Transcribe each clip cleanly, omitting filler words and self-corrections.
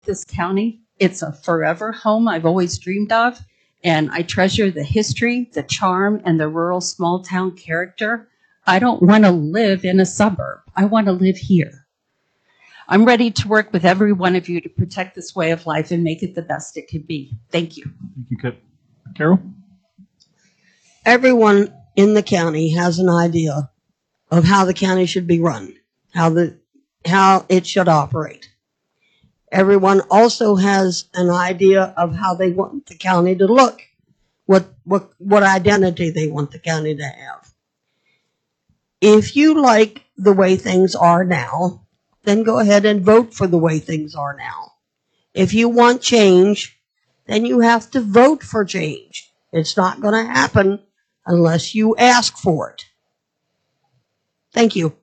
this county. It's a forever home I've always dreamed of, and I treasure the history, the charm, and the rural small town character. I don't want to live in a suburb. I want to live here. I'm ready to work with every one of you to protect this way of life and make it the best it can be. Thank you. Thank you, Carol. Everyone in the county has an idea of how the county should be run, how it should operate. Everyone also has an idea of how they want the county to look, what identity they want the county to have. If you like the way things are now, then go ahead and vote for the way things are now. If you want change, then you have to vote for change. It's not going to happen unless you ask for it. Thank you.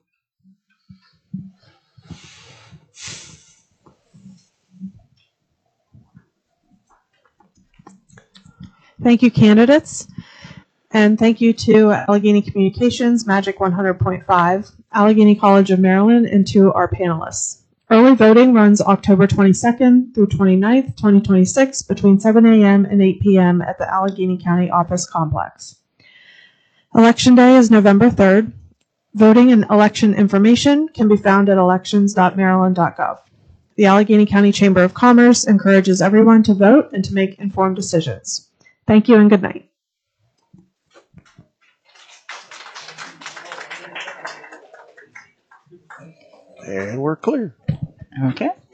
Thank you, candidates. And thank you to Allegheny Communications, Magic 100.5, Allegheny College of Maryland, and to our panelists. Early voting runs October 22nd through 29th, 2026, between 7 a.m. and 8 p.m. at the Allegheny County Office Complex. Election Day is November 3rd. Voting and election information can be found at elections.maryland.gov. The Allegheny County Chamber of Commerce encourages everyone to vote and to make informed decisions. Thank you and good night. And we're clear. Okay.